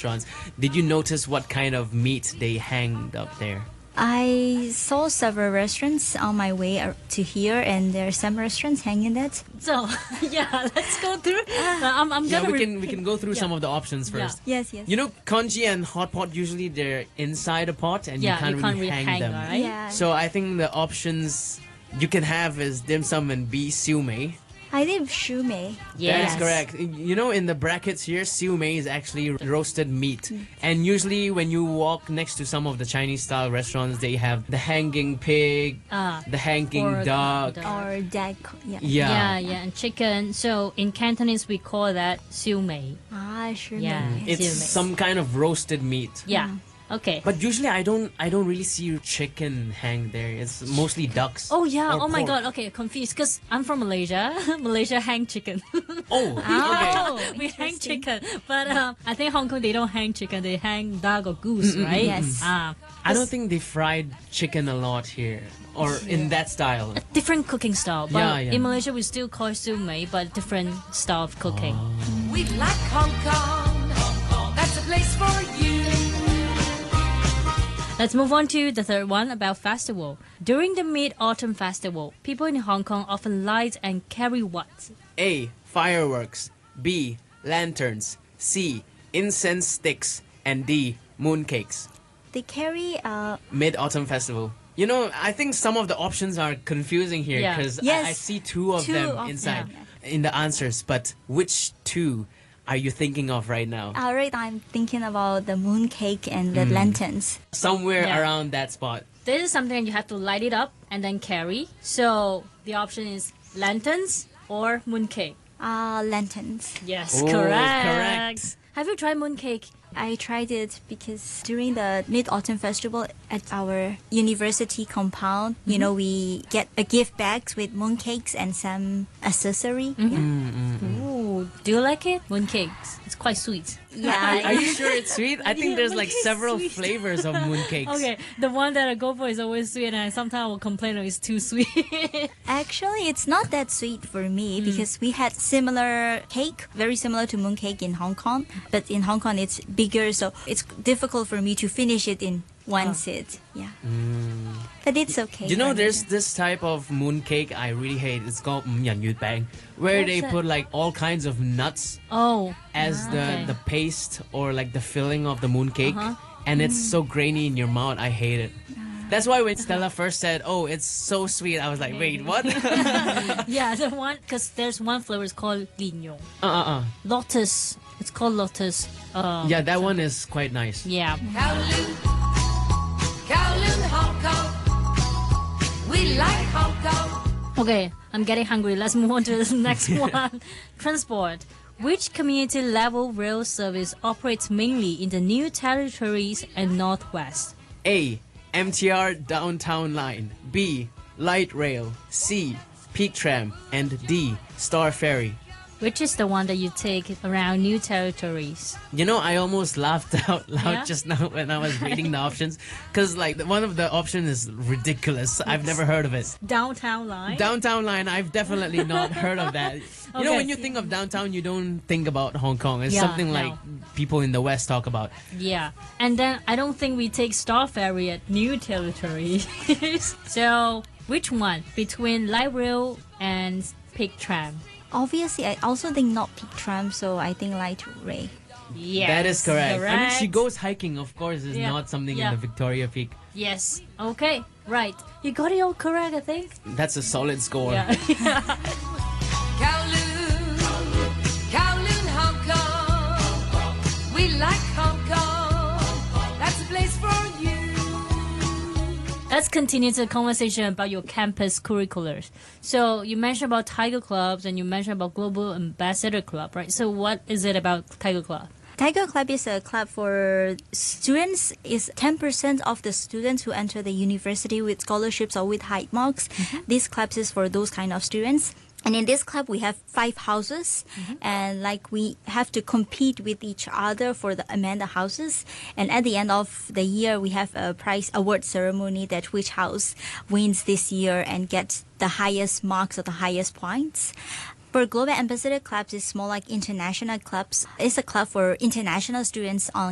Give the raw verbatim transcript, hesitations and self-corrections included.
restaurants. Did you notice what kind of meat they hanged up there? I saw several restaurants on my way ar- to here, and there are some restaurants hanging that. So, yeah, let's go through. Uh, I'm, I'm Yeah, gonna we re- can we can go through Yeah. some of the options first. Yes, yes. You know, congee and hot pot usually they're inside a pot and Yeah, you can't you can't really really hang, hang, them. right? Yeah. So I think the options you can have is dim sum and B siu mei. I live shumei. Yes. That's correct. You know, in the brackets here, siu mei is actually roasted meat. And usually when you walk next to some of the Chinese style restaurants, they have the hanging pig, Ah, the hanging or duck. the- Or dag. Yeah. Yeah. Yeah, yeah, and chicken. So in Cantonese, we call that siu mei. Ah, shumei. Yeah. It's siu mei. some kind of roasted meat. Yeah. Okay. But usually I don't I don't really see chicken hang there. It's mostly ducks. Oh yeah! or Oh my pork. God! Okay, confused because I'm from Malaysia. Malaysia hang chicken. Oh, Oh, okay. we hang interesting. chicken, but um, I think Hong Kong they don't hang chicken. They hang duck or goose, right? Yes. Ah, I don't think they fried chicken a lot here or in that style. different cooking style. But Yeah, yeah. in Malaysia we still call it siu mei, but different style of cooking. We like Hong Kong. That's a place for you. Let's move on to the third one about festival. During the Mid-Autumn Festival, people in Hong Kong often light and carry what? A. Fireworks. B. Lanterns. C. Incense sticks. And D. Mooncakes. They carry uh Mid-Autumn Festival. You know, I think some of the options are confusing here Yeah. because Yes. I, I see two of Two them of- inside yeah. in the answers. But which two are you thinking of right now? all right, I'm thinking about the mooncake and the lanterns. Somewhere Yeah. around that spot. This is something you have to light it up and then carry. So the option is lanterns or mooncake. Uh lanterns. Yes, Oh, correct. correct. Have you tried mooncake? I tried it because during the Mid-Autumn Festival at our university compound, you know, we get a gift bags with mooncakes and some accessory. Yeah. Ooh, do you like it? Mooncakes. It's quite sweet. Yeah. Are you sure it's sweet? I think Yeah, there's like mooncake is several sweet. flavors of mooncakes. Okay, the one that I go for is always sweet, and I sometimes will complain that it's too sweet. Actually, it's not that sweet for me because we had similar cake, very similar to mooncake in Hong Kong, but in Hong Kong it's bigger, so it's difficult for me to finish it in one sit. Yeah. But it's okay. Do you know for me. there's this type of mooncake I really hate. It's called mm yan yu bang, where What's they that? put like all kinds of nuts Oh, as the, okay. the paste or like the filling of the mooncake, Uh-huh. and it's so grainy in your mouth. I hate it. That's why when Stella first said, "Oh, it's so sweet," I was like, "Wait, what?" uh yeah, the one because there's one flavor is called Lignon. uh uh. Lotus. It's called Lotus. Uh, Yeah, that one is quite nice. Yeah. Kowloon, Kowloon, Hong Kong. We like Hong Kong. Okay, I'm getting hungry. Let's move on to the next one. Transport. Which community level rail service operates mainly in the New Territories and Northwest? A. M T R Downtown Line. B. Light Rail. C. Peak Tram. And D. Star Ferry. Which is the one that you take around New Territories? You know, I almost laughed out loud Yeah? just now when I was reading the options because, like, the- one of the options is ridiculous. I've never heard of it. Downtown Line? Downtown Line, I've definitely not heard of that. You know, Okay. when you think of downtown, you don't think about Hong Kong. It's Yeah, something no. like people in the West talk about. Yeah. And then I don't think we take Star Ferry at New Territories. So, which one between light rail and Peak Tram? Obviously, I also think not peak tram, so I think light rail. Yes. That is correct. I mean, she correct. goes hiking, of course, is Yeah, not something yeah. in the Victoria Peak. Yes. Okay. Right. You got it all correct, I think. That's a solid score. Yeah. Kowloon, Kowloon, Hong Kong. We like Hong Kong. That's a place for you. Let's continue the conversation about your campus curriculars. So you mentioned about Tiger Clubs and you mentioned about Global Ambassador Club, right? So what is it about Tiger Club? Tiger Club is a club for students. Is ten percent of the students who enter the university with scholarships or with high marks. This club is for those kind of students. And in this club, we have five houses, and like we have to compete with each other for the Amanda houses. And at the end of the year, we have a prize award ceremony that which house wins this year and gets the highest marks or the highest points. For Global Ambassador Clubs, it's more like international clubs. It's a club for international students on